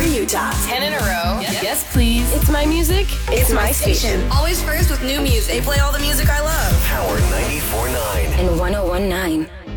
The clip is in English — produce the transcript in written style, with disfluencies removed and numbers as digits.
94 Utah. 10 in a row. Yes, please. It's my music. It's my station. Always first with new music. They play all the music I love. Power 94.9 and 101.9.